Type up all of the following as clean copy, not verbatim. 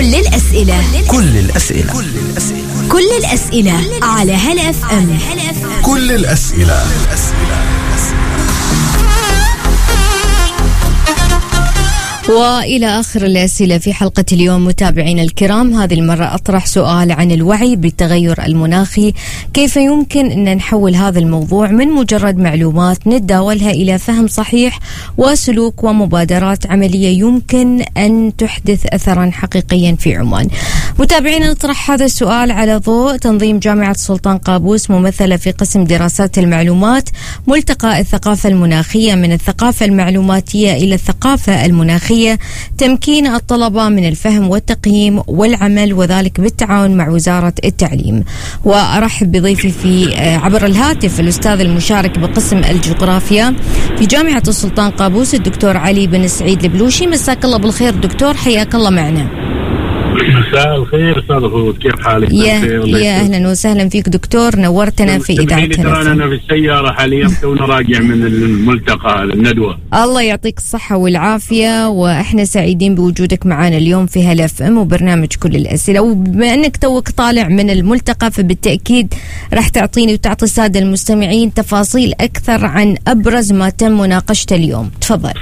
كل الأسئلة على هلا اف ام. كل الأسئلة. وإلى آخر الأسئلة في حلقة اليوم متابعينا الكرام. هذه المرة أطرح سؤال عن الوعي بالتغير المناخي، كيف يمكن أن نحول هذا الموضوع من مجرد معلومات نتداولها إلى فهم صحيح وسلوك ومبادرات عملية يمكن أن تحدث أثرا حقيقيا في عمان. متابعينا نطرح هذا السؤال على ضوء تنظيم جامعة سلطان قابوس ممثلة في قسم دراسات المعلومات ملتقى الثقافة المناخية، من الثقافة المعلوماتية إلى الثقافة المناخية، تمكين الطلبة من الفهم والتقييم والعمل، وذلك بالتعاون مع وزارة التعليم. وأرحب بضيفي في عبر الهاتف الأستاذ المشارك بقسم الجغرافيا في جامعة السلطان قابوس الدكتور علي بن سعيد البلوشي. مساك الله بالخير دكتور، حياك الله معنا. مساء الخير استاذ فوز، كيف حالك؟ يا اهلا وسهلا فيك دكتور، نورتنا في اذاعتنا. انا في السياره حاليا تونا راجع من الملتقى الندوه. الله يعطيك الصحه والعافيه، واحنا سعيدين بوجودك معنا اليوم في هلا اف ام وبرنامج كل الاسئله. وبما انك توك طالع من الملتقى فبالتاكيد راح تعطيني وتعطي الساده المستمعين تفاصيل اكثر عن ابرز ما تم مناقشته اليوم. تفضل.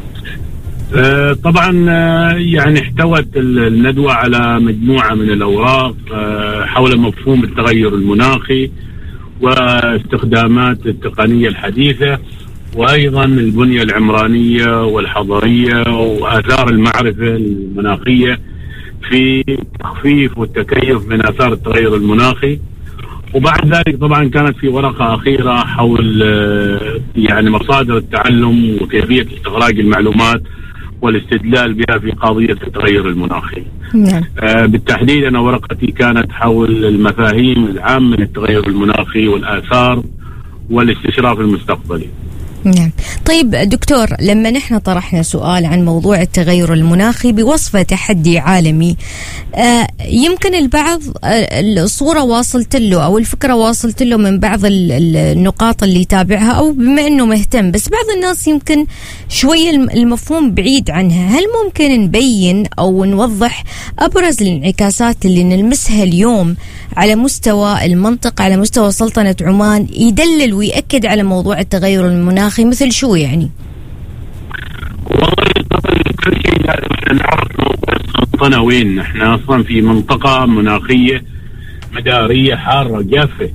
طبعا يعني احتوت الندوة على مجموعة من الأوراق حول مفهوم التغير المناخي واستخدامات التقنية الحديثة، وأيضا البنية العمرانية والحضرية وآثار المعرفة المناخية في تخفيف والتكيف من آثار التغير المناخي. وبعد ذلك طبعا كانت في ورقة أخيرة حول يعني مصادر التعلم وكيفية استخراج المعلومات والاستدلال بها في قضية التغير المناخي. بالتحديد أنا ورقتي كانت حول المفاهيم العامة للتغير المناخي والآثار والاستشراف المستقبلي. نعم. طيب دكتور، لما نحن طرحنا سؤال عن موضوع التغير المناخي بوصفه تحدي عالمي، يمكن البعض الصورة واصلت له أو الفكرة واصلت له من بعض النقاط اللي يتابعها أو بما أنه مهتم، بس بعض الناس يمكن شوية المفهوم بعيد عنها. هل ممكن نبين أو نوضح أبرز الانعكاسات اللي نلمسها اليوم على مستوى المنطقة، على مستوى سلطنة عمان، يدلل ويأكد على موضوع التغير المناخي؟ مثل شو يعني؟ والله طبعا كل شيء لازم احنا نعرف موضوع السلطنة وين. احنا اصلا في منطقة مناخية مدارية حارة جافة،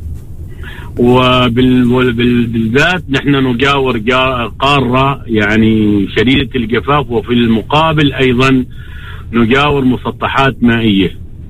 وبالذات نحن نجاور قارة يعني شديدة الجفاف، وفي المقابل ايضا نجاور مسطحات مائية.